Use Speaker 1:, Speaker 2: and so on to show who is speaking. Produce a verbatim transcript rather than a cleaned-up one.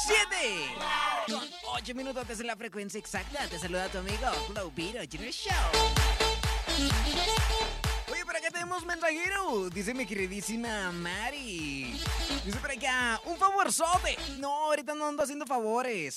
Speaker 1: siete con ocho minutos en la frecuencia exacta. Te saluda tu amigo Flow Beat Junior Show. Oye, por acá tenemos mensajero. Dice mi queridísima Mari. Dice por acá, un favorzote. No, ahorita no ando haciendo favores.